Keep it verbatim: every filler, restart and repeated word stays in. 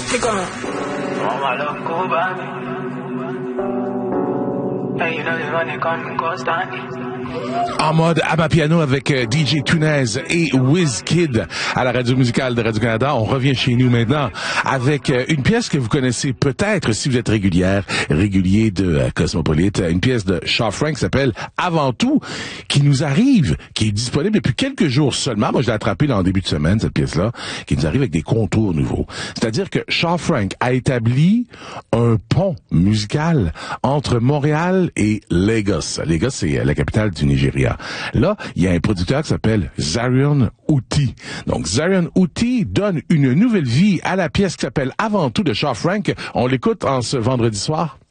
C'est comment? En mode Amapiano avec euh, D J Tunez et Wizkid à la radio musicale de Radio-Canada. On revient chez nous maintenant avec euh, une pièce que vous connaissez peut-être si vous êtes régulière, régulier de euh, Cosmopolite, une pièce de Shaw Frank qui s'appelle Avant tout, qui nous arrive, qui est disponible depuis quelques jours seulement. Moi, je l'ai attrapé dans le début de semaine, cette pièce-là, qui nous arrive avec des contours nouveaux. C'est-à-dire que Shaw Frank a établi un pont musical entre Montréal et Lagos. Lagos, c'est la capitale du Nigeria. Là, il y a un producteur qui s'appelle Zarian Uti. Donc, Zarian Uti donne une nouvelle vie à la pièce qui s'appelle Avant tout de Shaw Frank. On l'écoute en ce vendredi soir.